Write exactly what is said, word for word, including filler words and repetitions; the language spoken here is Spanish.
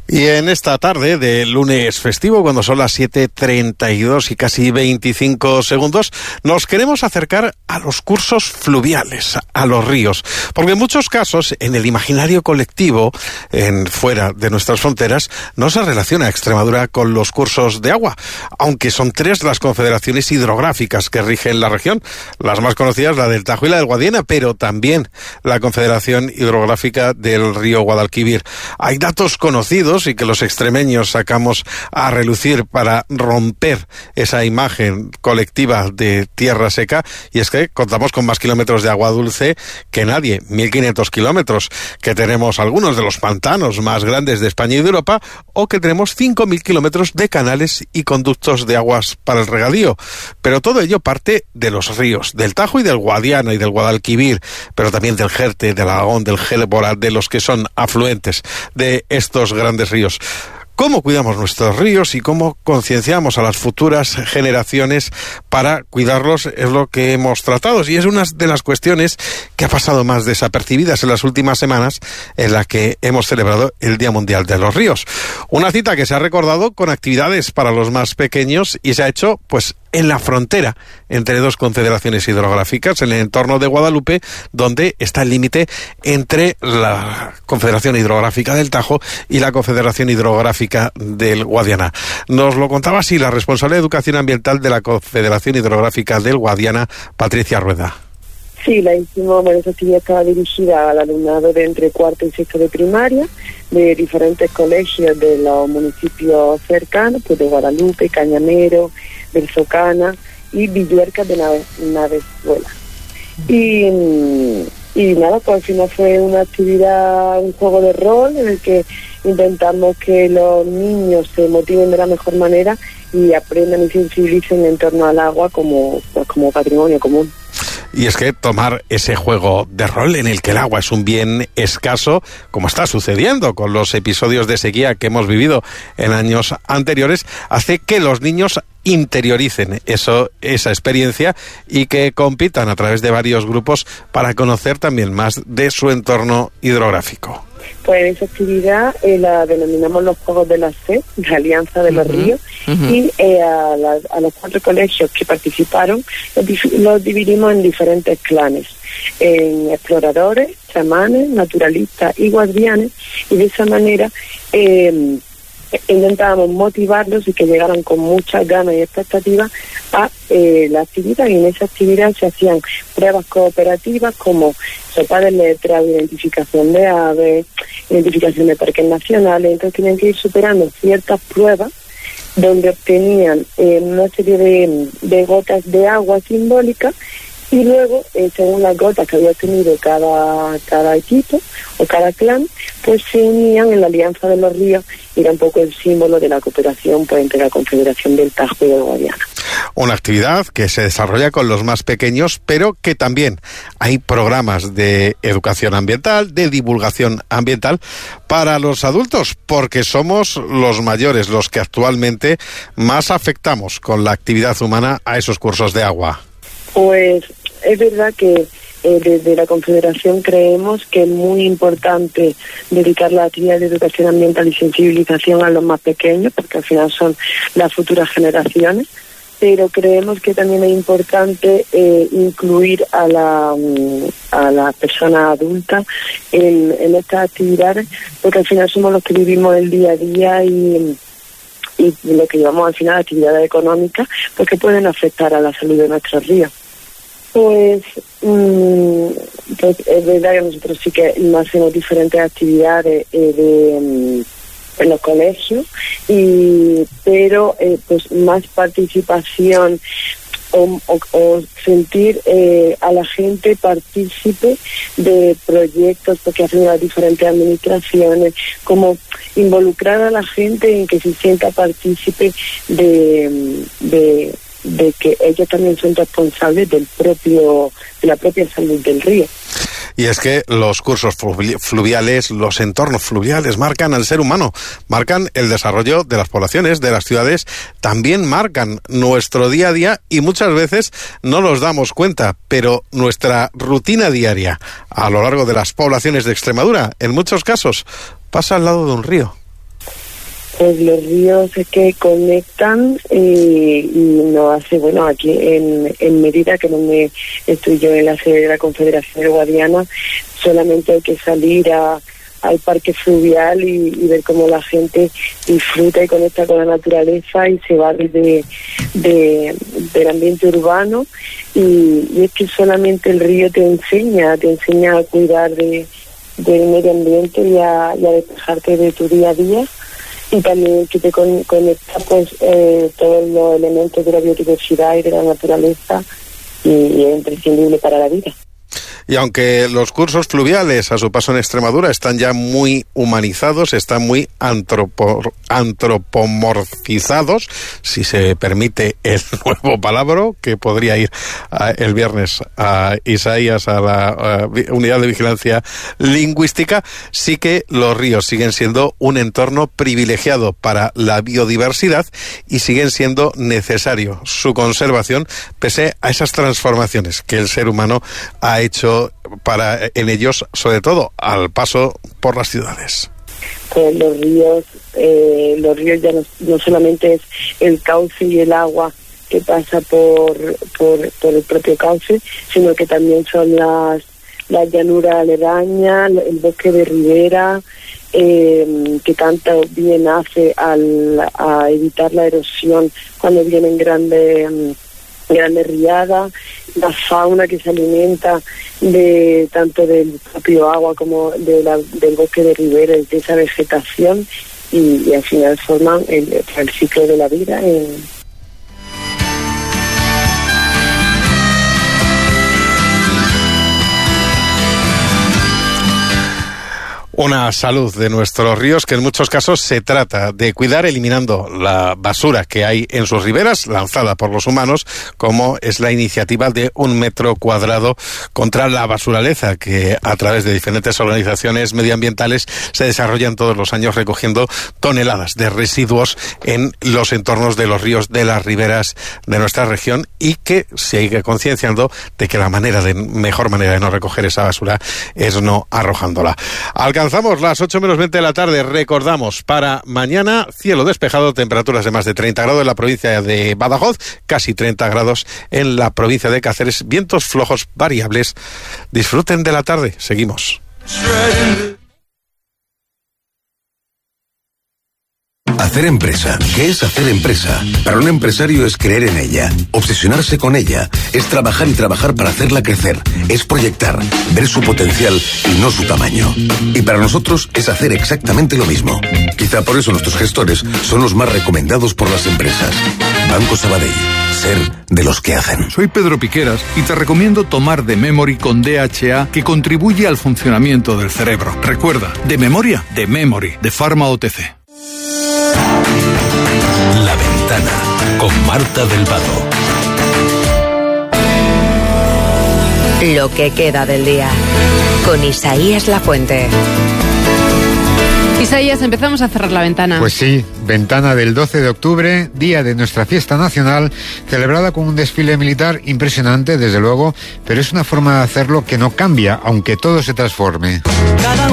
Y en esta tarde de lunes festivo, cuando son las siete treinta y dos y casi veinticinco segundos, nos queremos acercar a los cursos fluviales, a los ríos, porque en muchos casos, en el imaginario colectivo, en fuera de nuestras fronteras, no se relaciona Extremadura con los cursos de agua, aunque son tres las confederaciones hidrográficas que rigen la región, las más conocidas, la del Tajo y la del Guadiana, pero también la Confederación Hidrográfica del río Guadalquivir. Hay datos conocidos y que los extremeños sacamos a relucir para romper esa imagen colectiva de tierra seca, y es que contamos con más kilómetros de agua dulce que nadie, mil quinientos kilómetros, que tenemos algunos de los pantanos más grandes de España y de Europa, o que tenemos cinco mil kilómetros de canales y conductos de aguas para el regadío. Pero todo ello parte de los ríos, del Tajo y del Guadiana y del Guadalquivir, pero también del Jerte, del Alagón, del Gélebora, de los que son afluentes de estos grandes ríos. ¿Cómo cuidamos nuestros ríos y cómo concienciamos a las futuras generaciones para cuidarlos? Es lo que hemos tratado, y es una de las cuestiones que ha pasado más desapercibidas en las últimas semanas, en la que hemos celebrado el Día Mundial de los Ríos. Una cita que se ha recordado con actividades para los más pequeños y se ha hecho pues en la frontera entre dos confederaciones hidrográficas, en el entorno de Guadalupe, donde está el límite entre la Confederación Hidrográfica del Tajo y la Confederación Hidrográfica del Guadiana. Nos lo contaba así la responsable de Educación Ambiental de la Confederación Hidrográfica del Guadiana, Patricia Rueda. Sí, la hicimos, bueno, esa actividad estaba dirigida al alumnado de entre cuarto y sexto de primaria, de diferentes colegios de los municipios cercanos, pues de Guadalupe, Cañamero, del Socana y Villuercas de Nave, Navezuela. Y, y nada, pues al final fue una actividad, un juego de rol en el que intentamos que los niños se motiven de la mejor manera y aprendan y sensibilicen en torno al agua como, pues, como patrimonio común. Y es que tomar ese juego de rol en el que el agua es un bien escaso, como está sucediendo con los episodios de sequía que hemos vivido en años anteriores, hace que los niños interioricen eso, esa experiencia, y que compitan a través de varios grupos para conocer también más de su entorno hidrográfico. Pues esa actividad eh, la denominamos los Juegos de la Sed, la Alianza de los uh-huh. Ríos, uh-huh. y eh, a, la, a los cuatro colegios que participaron los, los dividimos en diferentes clanes, en exploradores, chamanes, naturalistas y guardianes, y de esa manera eh, intentábamos motivarlos y que llegaran con muchas ganas y expectativas a eh, la actividad, y en esa actividad se hacían pruebas cooperativas como sopa de letras, identificación de aves, identificación de parques nacionales. Entonces tenían que ir superando ciertas pruebas donde obtenían eh, una serie de, de gotas de agua simbólicas, y luego, eh, según las gotas que había obtenido cada, cada equipo o cada clan, pues se unían en la Alianza de los Ríos, y era un poco el símbolo de la cooperación pues, entre la Confederación del Tajo y del Guadiana. Una actividad que se desarrolla con los más pequeños, pero que también hay programas de educación ambiental, de divulgación ambiental para los adultos, porque somos los mayores los que actualmente más afectamos con la actividad humana a esos cursos de agua. Pues es verdad que eh, desde la Confederación creemos que es muy importante dedicar la actividad de educación ambiental y sensibilización a los más pequeños, porque al final son las futuras generaciones, pero creemos que también es importante eh, incluir a la a las personas adultas en, en estas actividades, porque al final somos los que vivimos el día a día y y lo que llevamos al final actividades económicas, pues que pueden afectar a la salud de nuestros ríos. Pues, mmm, pues es verdad que nosotros sí que hacemos diferentes actividades eh, de, um, en los colegios, y pero eh, pues más participación o, o, o sentir eh, a la gente partícipe de proyectos porque hacen las diferentes administraciones, como involucrar a la gente en que se sienta partícipe de, de de que ellos también son responsables del propio de la propia salud del río. Y es que los cursos fluviales, los entornos fluviales marcan al ser humano, marcan el desarrollo de las poblaciones, de las ciudades, también marcan nuestro día a día, y muchas veces no nos damos cuenta, pero nuestra rutina diaria a lo largo de las poblaciones de Extremadura, en muchos casos, pasa al lado de un río. Pues los ríos es que conectan y, y nos hace, bueno, aquí en, en Mérida, que es donde estoy yo en la sede de la Confederación del Guadiana, solamente hay que salir a, al parque fluvial y, y ver cómo la gente disfruta y conecta con la naturaleza y se va desde de, del ambiente urbano y, y es que solamente el río te enseña, te enseña a cuidar de, del medio ambiente y a, y a despejarte de tu día a día. Y también que te con, conecta pues eh, todos los elementos de la biodiversidad y de la naturaleza y, y es imprescindible para la vida. Y aunque los cursos fluviales a su paso en Extremadura están ya muy humanizados, están muy antropo, antropomorfizados, si se permite el nuevo palabra, que podría ir a, el viernes a Isaías a la a, Unidad de Vigilancia Lingüística, sí que los ríos siguen siendo un entorno privilegiado para la biodiversidad y siguen siendo necesario su conservación pese a esas transformaciones que el ser humano ha hecho para en ellos, sobre todo al paso por las ciudades. Pues los ríos, eh, los ríos ya no, no solamente es el cauce y el agua que pasa por, por, por el propio cauce, sino que también son las, las llanuras aledañas, el bosque de ribera, eh, que tanto bien hace al, a evitar la erosión cuando vienen grandes... grandes riadas, la fauna que se alimenta de tanto del propio agua como de la, del bosque de ribera, de esa vegetación y, y al final forman el, el ciclo de la vida en, una salud de nuestros ríos que en muchos casos se trata de cuidar eliminando la basura que hay en sus riberas, lanzada por los humanos, como es la iniciativa de un metro cuadrado contra la basuraleza, que a través de diferentes organizaciones medioambientales se desarrollan todos los años recogiendo toneladas de residuos en los entornos de los ríos de las riberas de nuestra región y que se sigue concienciando de que la manera de mejor manera de no recoger esa basura es no arrojándola. Alcanzamos las ocho menos veinte de la tarde. Recordamos, para mañana, cielo despejado, temperaturas de más de treinta grados en la provincia de Badajoz, casi treinta grados en la provincia de Cáceres, vientos flojos variables. Disfruten de la tarde. Seguimos. Hacer empresa. ¿Qué es hacer empresa? Para un empresario es creer en ella, obsesionarse con ella, es trabajar y trabajar para hacerla crecer, es proyectar, ver su potencial y no su tamaño. Y para nosotros es hacer exactamente lo mismo. Quizá por eso nuestros gestores son los más recomendados por las empresas. Banco Sabadell. Ser de los que hacen. Soy Pedro Piqueras y te recomiendo tomar The Memory con D H A, que contribuye al funcionamiento del cerebro. Recuerda, de memoria, The Memory, de Pharma O T C. La Ventana, con Marta del Vado. Lo que queda del día, con Isaías Lafuente. Isaías, empezamos a cerrar la ventana. Pues sí, ventana del doce de octubre, día de nuestra fiesta nacional, celebrada con un desfile militar impresionante, desde luego, pero es una forma de hacerlo que no cambia, aunque todo se transforme. Cada